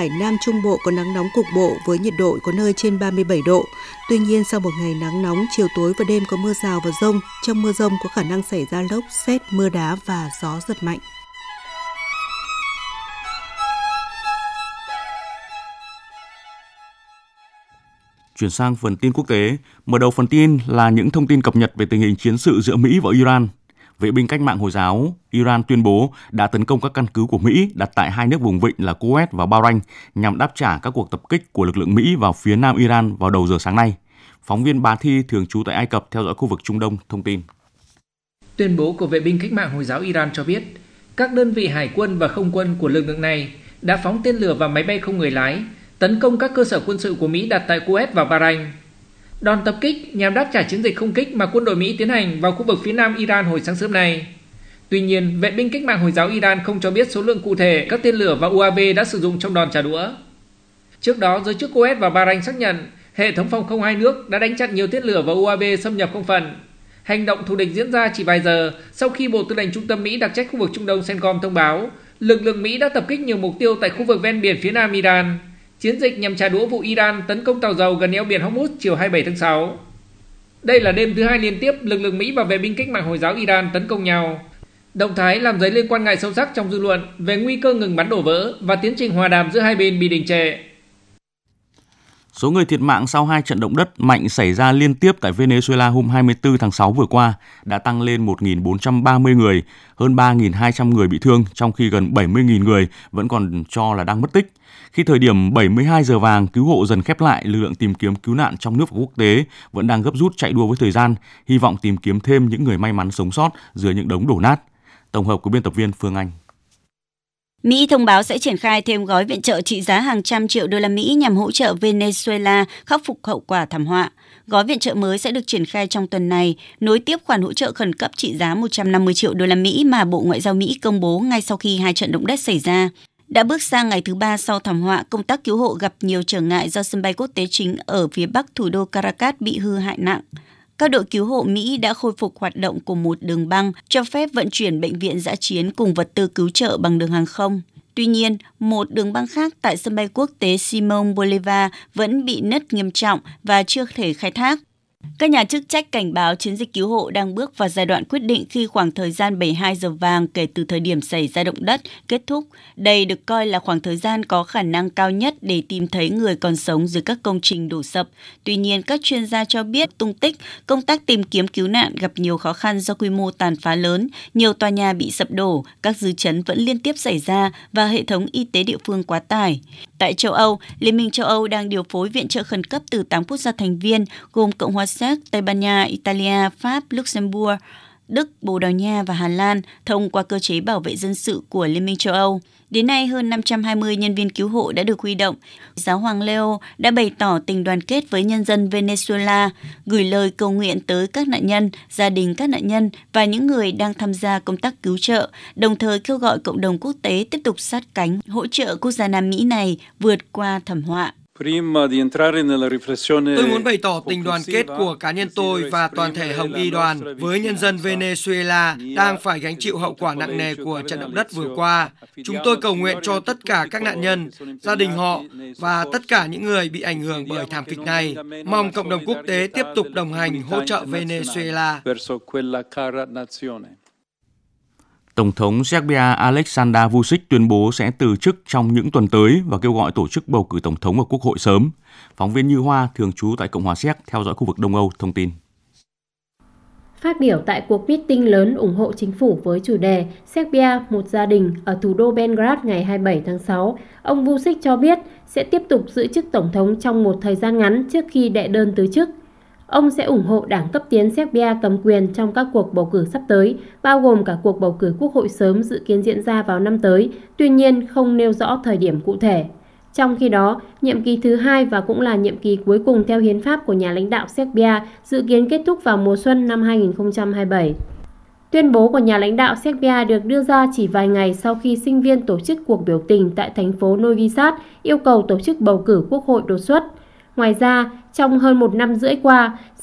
Hải, Nam Trung Bộ có nắng nóng cục bộ với nhiệt độ có nơi trên 37 độ. Tuy nhiên, sau một ngày nắng nóng, chiều tối và đêm có mưa rào và dông. Trong mưa dông có khả năng xảy ra lốc, sét, mưa đá và gió giật mạnh. Chuyển sang phần tin quốc tế, mở đầu phần tin là những thông tin cập nhật về tình hình chiến sự giữa Mỹ và Iran. Vệ binh cách mạng Hồi giáo Iran tuyên bố đã tấn công các căn cứ của Mỹ đặt tại hai nước vùng vịnh là Kuwait và Bahrain nhằm đáp trả các cuộc tập kích của lực lượng Mỹ vào phía nam Iran vào đầu giờ sáng nay. Phóng viên Bá Thi thường trú tại Ai Cập theo dõi khu vực Trung Đông thông tin. Tuyên bố của vệ binh cách mạng Hồi giáo Iran cho biết các đơn vị hải quân và không quân của lực lượng này đã phóng tên lửa và máy bay không người lái tấn công các cơ sở quân sự của Mỹ đặt tại Kuwait và Bahrain. Đòn tập kích nhằm đáp trả chiến dịch không kích mà quân đội Mỹ tiến hành vào khu vực phía nam Iran hồi sáng sớm nay. Tuy nhiên, vệ binh cách mạng Hồi giáo Iran không cho biết số lượng cụ thể các tên lửa và UAV đã sử dụng trong đòn trả đũa. Trước đó, giới chức Kuwait và Bahrain xác nhận hệ thống phòng không hai nước đã đánh chặn nhiều tên lửa và UAV xâm nhập không phận. Hành động thù địch diễn ra chỉ vài giờ sau khi Bộ Tư lệnh Trung tâm Mỹ đặc trách khu vực Trung Đông CENTCOM thông báo lực lượng Mỹ đã tập kích nhiều mục tiêu tại khu vực ven biển phía nam Iran. Chiến dịch nhằm trả đũa vụ Iran tấn công tàu dầu gần eo biển Hormuz chiều 27 tháng 6. Đây là đêm thứ hai liên tiếp lực lượng Mỹ và vệ binh cách mạng Hồi giáo Iran tấn công nhau. Động thái làm dấy lên quan ngại sâu sắc trong dư luận về nguy cơ ngừng bắn đổ vỡ và tiến trình hòa đàm giữa hai bên bị đình trệ. Số người thiệt mạng sau hai trận động đất mạnh xảy ra liên tiếp tại Venezuela hôm 24 tháng 6 vừa qua đã tăng lên 1.430 người, hơn 3.200 người bị thương, trong khi gần 70.000 người vẫn còn cho là đang mất tích. Khi thời điểm 72 giờ vàng cứu hộ dần khép lại, lực lượng tìm kiếm cứu nạn trong nước và quốc tế vẫn đang gấp rút chạy đua với thời gian, hy vọng tìm kiếm thêm những người may mắn sống sót dưới những đống đổ nát. Tổng hợp của biên tập viên Phương Anh. Mỹ thông báo sẽ triển khai thêm gói viện trợ trị giá hàng trăm triệu đô la Mỹ nhằm hỗ trợ Venezuela khắc phục hậu quả thảm họa. Gói viện trợ mới sẽ được triển khai trong tuần này, nối tiếp khoản hỗ trợ khẩn cấp trị giá 150 triệu đô la Mỹ mà Bộ Ngoại giao Mỹ công bố ngay sau khi hai trận động đất xảy ra. Đã bước sang ngày thứ ba sau thảm họa, công tác cứu hộ gặp nhiều trở ngại do sân bay quốc tế chính ở phía bắc thủ đô Caracas bị hư hại nặng. Các đội cứu hộ Mỹ đã khôi phục hoạt động của một đường băng, cho phép vận chuyển bệnh viện dã chiến cùng vật tư cứu trợ bằng đường hàng không. Tuy nhiên, một đường băng khác tại sân bay quốc tế Simón Bolívar vẫn bị nứt nghiêm trọng và chưa thể khai thác. Các nhà chức trách cảnh báo chiến dịch cứu hộ đang bước vào giai đoạn quyết định khi khoảng thời gian 72 giờ vàng kể từ thời điểm xảy ra động đất kết thúc. Đây được coi là khoảng thời gian có khả năng cao nhất để tìm thấy người còn sống dưới các công trình đổ sập. Tuy nhiên, các chuyên gia cho biết tung tích, công tác tìm kiếm cứu nạn gặp nhiều khó khăn do quy mô tàn phá lớn, nhiều tòa nhà bị sập đổ, các dư chấn vẫn liên tiếp xảy ra và hệ thống y tế địa phương quá tải. Tại châu Âu, Liên minh châu Âu đang điều phối viện trợ khẩn cấp từ 8 quốc gia thành viên gồm Cộng hòa Séc, Tây Ban Nha, Italia, Pháp, Luxembourg, Đức, Bồ Đào Nha và Hà Lan thông qua cơ chế bảo vệ dân sự của Liên minh châu Âu. Đến nay, hơn 520 nhân viên cứu hộ đã được huy động. Giáo hoàng Leo đã bày tỏ tình đoàn kết với nhân dân Venezuela, gửi lời cầu nguyện tới các nạn nhân, gia đình các nạn nhân và những người đang tham gia công tác cứu trợ, đồng thời kêu gọi cộng đồng quốc tế tiếp tục sát cánh hỗ trợ quốc gia Nam Mỹ này vượt qua thảm họa. Tôi muốn bày tỏ tình đoàn kết của cá nhân tôi và toàn thể Hồng Y đoàn với nhân dân Venezuela đang phải gánh chịu hậu quả nặng nề của trận động đất vừa qua. Chúng tôi cầu nguyện cho tất cả các nạn nhân, gia đình họ và tất cả những người bị ảnh hưởng bởi thảm kịch này. Mong cộng đồng quốc tế tiếp tục đồng hành hỗ trợ Venezuela. Tổng thống Serbia Aleksandar Vučić tuyên bố sẽ từ chức trong những tuần tới và kêu gọi tổ chức bầu cử tổng thống và quốc hội sớm. Phóng viên Như Hoa thường trú tại Cộng hòa Séc theo dõi khu vực Đông Âu thông tin. Phát biểu tại cuộc meeting lớn ủng hộ chính phủ với chủ đề Serbia, một gia đình ở thủ đô Belgrade ngày 27 tháng 6, ông Vučić cho biết sẽ tiếp tục giữ chức tổng thống trong một thời gian ngắn trước khi đệ đơn từ chức. Ông sẽ ủng hộ đảng cấp tiến Serbia cầm quyền trong các cuộc bầu cử sắp tới, bao gồm cả cuộc bầu cử quốc hội sớm dự kiến diễn ra vào năm tới, tuy nhiên không nêu rõ thời điểm cụ thể. Trong khi đó, nhiệm kỳ thứ hai và cũng là nhiệm kỳ cuối cùng theo hiến pháp của nhà lãnh đạo Serbia dự kiến kết thúc vào mùa xuân năm 2027. Tuyên bố của nhà lãnh đạo Serbia được đưa ra chỉ vài ngày sau khi sinh viên tổ chức cuộc biểu tình tại thành phố Novi Sad yêu cầu tổ chức bầu cử quốc hội đột xuất. Ngoài ra, trong hơn một năm rưỡi qua,